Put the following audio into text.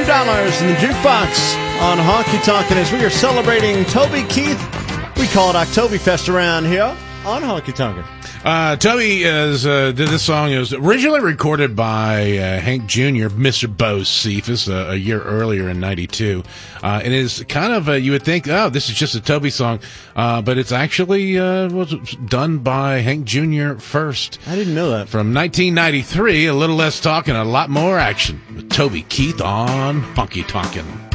$2 in the jukebox on Honky Tonkin' as we are celebrating Toby Keith. We call it Oktoberfest around here on Honky Tonkin'. Toby did this song. It was originally recorded by Hank Jr., Mr. Bo Cephas, a year earlier in 92. It is kind of, you would think, oh, this is just a Toby song, but it's actually was done by Hank Jr. first. I didn't know that. From 1993, a little less talk and a lot more action with Toby Keith on Honky Tonkin'.